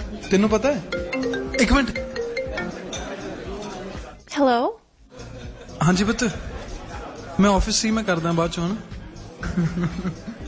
ਤੈਨੂੰ ਪਤਾ ਹੈ? ਇੱਕ ਮਿੰਟ। ਹੈਲੋ। ਹਾਂਜੀ ਪੁੱਤ, ਮੈਂ ਆਫਿਸ ਸੀ, ਮੈਂ ਕਰਦਾ ਬਾਅਦ ਚੋਂ।